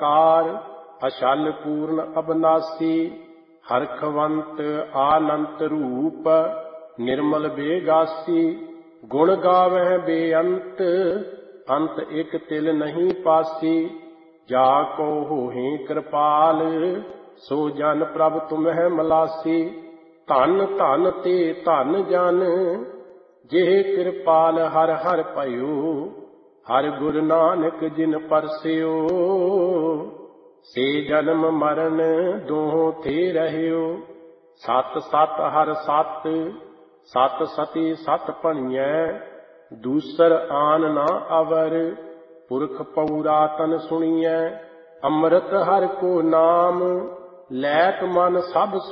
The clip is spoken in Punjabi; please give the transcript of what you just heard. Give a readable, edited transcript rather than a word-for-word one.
ਆਕਾਰ, ਅਛਲ ਪੂਰਨ ਅਬਨਾਸੀ। ਹਰਖਵੰਤ ਆਨੰਤ ਰੂਪ, ਨਿਰਮਲ ਬੇਗਾਸੀ। ਗੁਣ ਗਾਵਹਿ ਬੇਅੰਤ, ਅੰਤ ਇਕ ਤਿਲ ਨਹੀਂ ਪਾਸੀ। ਜਾ ਕੋ ਹੋਹਿ ਕਿਰਪਾਲ, ਸੋ ਜਨ ਪ੍ਰਭ ਤੁਮਹਿ ਮਲਾਸੀ। ਧਨ ਧਨ ਤੇ ਧਨ ਜਨ, ਜਿਹ ਕਿਰਪਾਲ ਹਰ ਹਰ ਭਇਓ। ਹਰਿ ਗੁਰੂ ਨਾਨਕ ਜਿਨ ਪਰਸਿਓ, ਸੇ ਜਨਮ ਮਰਨ ਦੋਹਾਂ ਤੇ ਰਹਿਓ। ਸਤ ਸਤ ਹਰਿ ਸਤ, ਸਤ ਸਤੀ ਸਤ ਭਣੀਐ। ਦੂਸਰ ਆਨ ਨਾ ਅਵਰ, ਪੁਰਖ ਪਉਰਾਤਨ ਸੁਣੀਐ। ਅੰਮ੍ਰਿਤ ਹਰਿ ਕੋ ਨਾਮ, ਲੈਤ ਮਨ ਸਭ